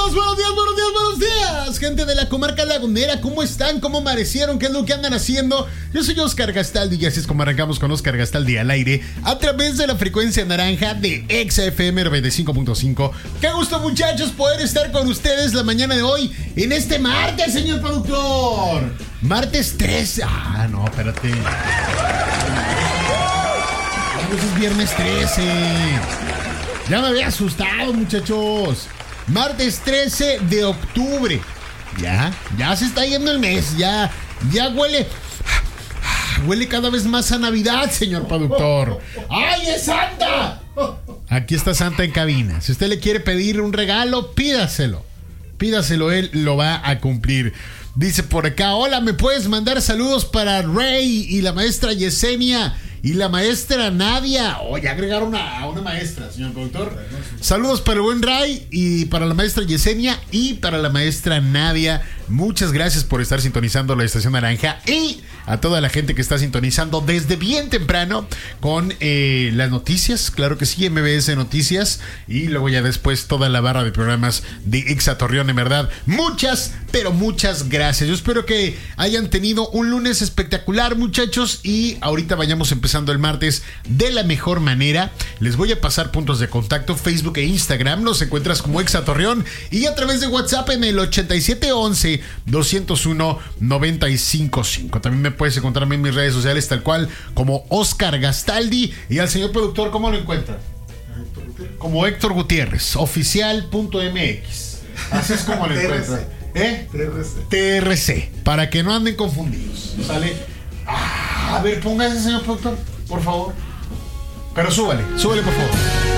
buenos días, gente de la comarca lagunera. ¿Cómo están? ¿Cómo amanecieron? ¿Qué es lo que andan haciendo? Yo soy Oscar Gastaldi y así es como arrancamos con Oscar Gastaldi al aire a través de la frecuencia naranja de Exa FM 95.5. Qué gusto, muchachos, poder estar con ustedes la mañana de hoy en este martes, señor productor. Martes 13. Ah, no, espérate. Es viernes 13. Ya me había asustado, muchachos. Martes 13 de octubre. Ya se está yendo el mes. Ya huele cada vez más a Navidad, señor productor. ¡Ay, es Santa! Aquí está Santa en cabina. Si usted le quiere pedir un regalo, pídaselo. Él lo va a cumplir. Dice por acá: hola, ¿me puedes mandar saludos para Rey y la maestra Yesenia y la maestra Nadia? Ya agregaron a una maestra, señor productor. Saludos para el buen Ray y para la maestra Yesenia y para la maestra Nadia. Muchas gracias por estar sintonizando la Estación Naranja y a toda la gente que está sintonizando desde bien temprano con las noticias, claro que sí, MBS Noticias, y luego ya después toda la barra de programas de Exa Torreón. En verdad, muchas, pero muchas gracias. Yo espero que hayan tenido un lunes espectacular, muchachos, y ahorita vayamos empezando el martes de la mejor manera. Les voy a pasar puntos de contacto: Facebook e Instagram, los encuentras como Exa Torreón, y a través de WhatsApp en el 8711-201-955. También me puedes encontrarme en mis redes sociales tal cual como Oscar Gastaldi. Y al señor productor, ¿cómo lo encuentran? Como Héctor Gutiérrez, oficial.mx. Así es como lo encuentran. TRC, para que no anden confundidos. ¿Sale? A ver, póngase, señor productor, por favor. Pero súbale, por favor.